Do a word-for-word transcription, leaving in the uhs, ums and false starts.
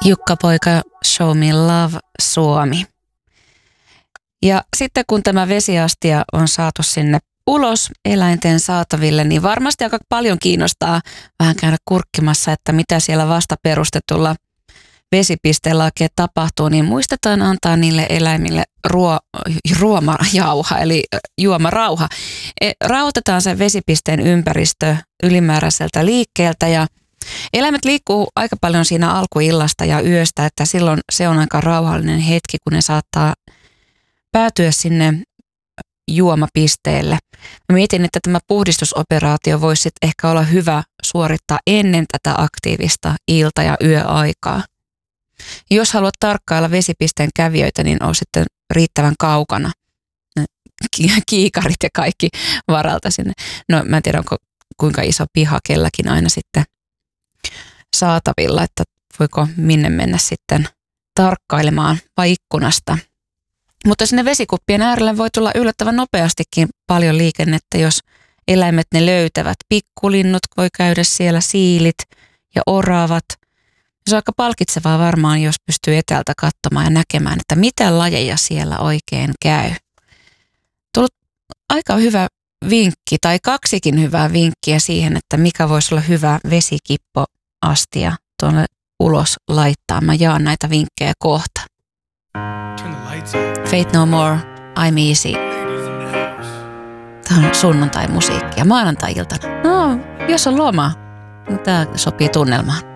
Jukka-poika, Show Me Love, Suomi. Ja sitten kun tämä vesiastia on saatu sinne ulos eläinten saataville, niin varmasti aika paljon kiinnostaa vähän käydä kurkkimassa, että mitä siellä vasta perustetulla vesipisteellä oikein tapahtuu, niin muistetaan antaa niille eläimille ruo, ruomajauha, eli juomarauha. E, rauhoitetaan sen vesipisteen ympäristö ylimääräiseltä liikkeeltä ja eläimet liikkuu aika paljon siinä alkuillasta ja yöstä, että silloin se on aika rauhallinen hetki, kun ne saattaa päätyä sinne juomapisteelle. Mä mietin, että tämä puhdistusoperaatio voisi ehkä olla hyvä suorittaa ennen tätä aktiivista ilta- ja yöaikaa. Jos haluat tarkkailla vesipisteen kävijöitä, niin on sitten riittävän kaukana kiikarit ja kaikki varalta sinne. No mä en tiedä, onko kuinka iso piha kelläkin aina sitten saatavilla, että voiko minne mennä sitten tarkkailemaan vai ikkunasta. Mutta sinne vesikuppien äärelle voi tulla yllättävän nopeastikin paljon liikennettä, jos eläimet ne löytävät. Pikkulinnut voi käydä siellä, siilit ja oravat. Se on aika palkitsevaa varmaan, jos pystyy etäältä katsomaan ja näkemään, että mitä lajeja siellä oikein käy. Tullut aika hyvä vinkki tai kaksikin hyvää vinkkiä siihen, että mikä voisi olla hyvä vesikippoastia tuonne ulos laittaa. Mä jaan näitä vinkkejä kohta. Faith No More, I'm Easy. Tämä on sunnuntai-musiikkia maanantai-iltana. No, jos on loma, niin tämä sopii tunnelmaan.